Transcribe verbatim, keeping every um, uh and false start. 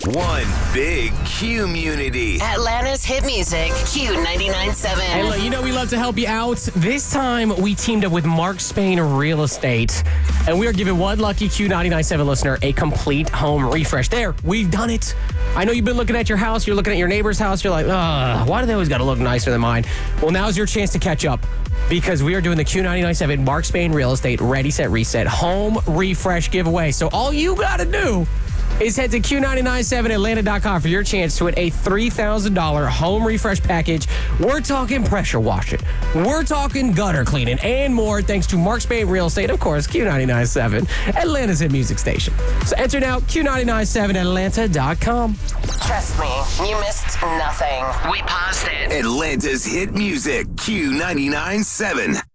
One big community. Atlanta's hit music, Q ninety-nine point seven. Hey, look, you know we love to help you out. This time, we teamed up with Mark Spain Real Estate, and we are giving one lucky Q ninety-nine point seven listener a complete home refresh. There, we've done it. I know you've been looking at your house. You're looking at your neighbor's house. You're like, ugh, why do they always got to look nicer than mine? Well, now's your chance to catch up because we are doing the Q ninety-nine point seven Mark Spain Real Estate Ready, Set, Reset home refresh giveaway. So all you got to do is head to Q nine nine seven Atlanta dot com for your chance to win a three thousand dollars home refresh package. We're talking pressure washing. We're talking gutter cleaning and more thanks to Mark Spain Real Estate, of course, Q nine nine seven, Atlanta's hit music station. So enter now, Q nine nine seven Atlanta dot com. Trust me, you missed nothing. We paused it. Atlanta's hit music, Q ninety-nine point seven.